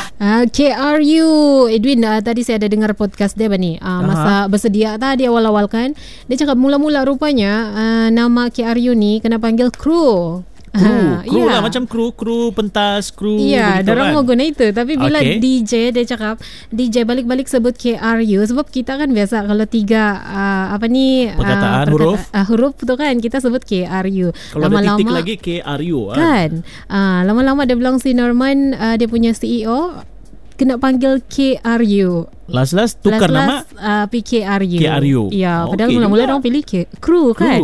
KRU Edwin, tadi saya ada dengar podcast dia ni, masa bersedia tadi awal-awal kan, dia cakap mula-mula rupanya nama KRU ni kena panggil kru. Kru lah, macam kru pentas, kru. Ya, dorang mau guna itu. Tapi bila Okay. DJ, dia cakap DJ balik-balik sebut KRU, sebab kita kan biasa kalau tiga perkataan, huruf tu kan kita sebut KRU. Kalau ada titik lagi KRU kan. Lama-lama dia bilang si Norman, dia punya CEO kena panggil KRU. Last tukar nama PKRU. KRU. Ya, padahal mula-mula orang pilih kru kan.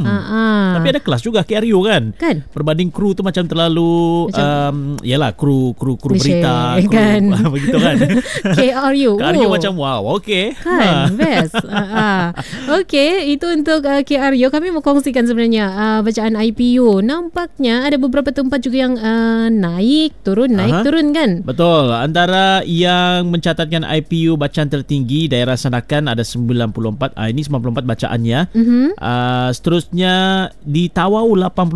Tapi ada kelas juga KRU kan. Berbanding kru tu macam terlalu yalah kru berita kan. Begitu kan. KRU. KRU macam wow, okey. Kan, best. Okey, itu untuk KRU. Kami mau kongsikan sebenarnya bacaan IPU. Nampaknya ada beberapa tempat juga yang naik turun kan. Betul. Antara yang mencatatkan IPU bacaan tertinggi daerah Sandakan ada 94. Ini 94 bacaannya. Seterusnya di Tawau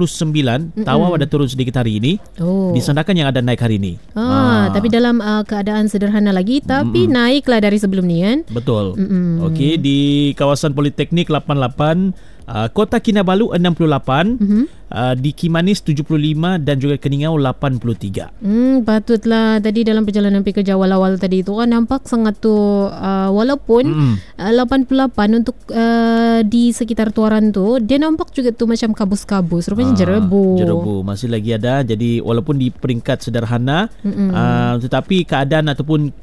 89. Tawau ada turun sedikit hari ini. Di Sandakan yang ada naik hari ini. Tapi dalam keadaan sederhana lagi, tapi naiklah dari sebelum ni kan. Betul. Okey, di kawasan Politeknik 88, Kota Kinabalu 68, di Kimanis 75 dan juga Keningau 83. Patutlah tadi dalam perjalanan pergi kerja awal-awal tadi tu kan nampak sangat tu walaupun 88 untuk di sekitar Tuaran tu dia nampak juga tu macam kabus-kabus, rupanya jerebu masih lagi ada. Jadi walaupun di peringkat sederhana, tetapi keadaan ataupun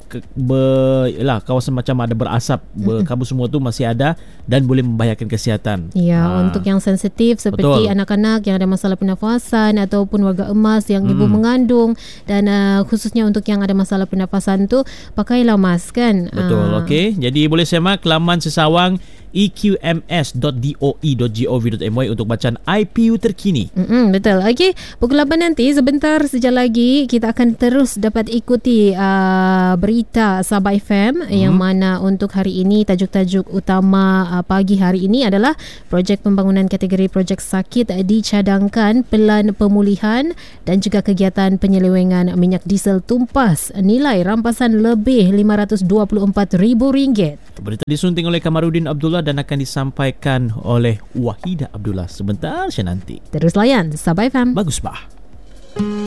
kawasan macam ada berasap, berkabus semua tu masih ada dan boleh membahayakan kesihatan. Ya, untuk yang sensitif seperti anak-anak yang ada masalah pernafasan ataupun warga emas yang ibu mengandung, dan khususnya untuk yang ada masalah pernafasan tu pakailah mask kan. Betul. Okey, jadi boleh semak laman sesawang eqms.doi.gov.my untuk bacaan IPU terkini. Betul. Okey, pukul 8 nanti sebentar saja lagi kita akan terus dapat ikuti berita Sabah FM yang mana untuk hari ini tajuk-tajuk utama pagi hari ini adalah projek pembangunan kategori projek sakit dicadangkan, pelan pemulihan dan juga kegiatan penyelewengan minyak diesel tumpas, nilai rampasan lebih RM524,000. Berita disunting oleh Kamarudin Abdullah dan akan disampaikan oleh Wahidah Abdullah sebentar nanti. Terus layan Sabah FM. Bagus bah.